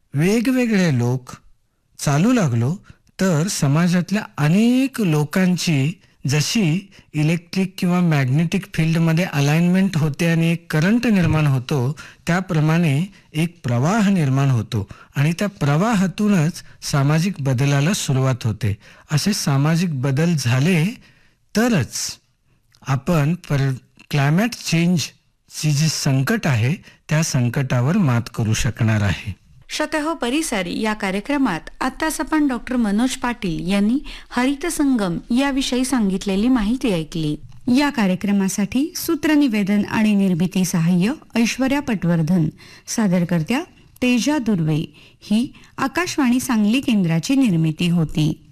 वेगवेगळे लोक चालू लागलो तर समाजातल्या अनेक लोकांची जशी इलेक्ट्रिक किंवा मॅग्नेटिक फील्डमध्ये अलाइनमेंट होते आणि एक करंट निर्माण होतो, त्याप्रमाणे एक प्रवाह निर्माण होतो आणि त्या प्रवाहातूनच सामाजिक बदलाला सुरुवात होते. असे सामाजिक बदल झाले तरच आपण क्लायमेट चेंजची जी संकट आहे त्या संकटावर मात करू शकणार आहे. श्रोतेहो, परिसर या कार्यक्रमात आताच आपण डॉक्टर मनोज पाटील यांनी हरित संगम याविषयी सांगितलेली माहिती ऐकली. या कार्यक्रमासाठी सूत्रनिवेदन आणि निर्मिती सहाय्य ऐश्वर्या पटवर्धन, सादरकर्त्या तेजा दुर्वे. ही आकाशवाणी सांगली केंद्राची निर्मिती होती.